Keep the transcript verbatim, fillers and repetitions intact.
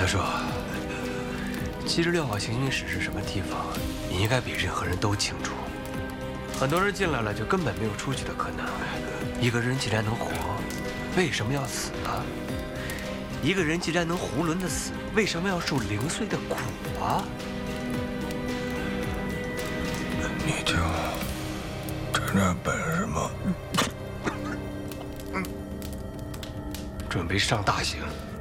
德叔，其实六号行星室是什么地方，你应该比任何人都清楚。很多人进来了就根本没有出去的可能。一个人既然能活，为什么要死呢？一个人既然能囫囵的死，为什么要受零碎的苦啊？ 你就这点本事吗？ 准备上大刑。